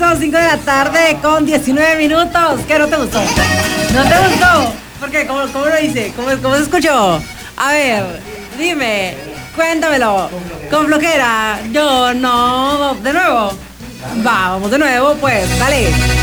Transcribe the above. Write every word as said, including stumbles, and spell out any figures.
las cinco de la tarde con diecinueve minutos. ¿Qué no te gustó? ¿No te gustó? ¿Por qué? ¿Cómo, cómo lo hice? ¿Cómo, ¿Cómo se escuchó? A ver, dime, cuéntamelo. ¿Con flojera? Yo no. De nuevo. Vamos de nuevo, pues, dale.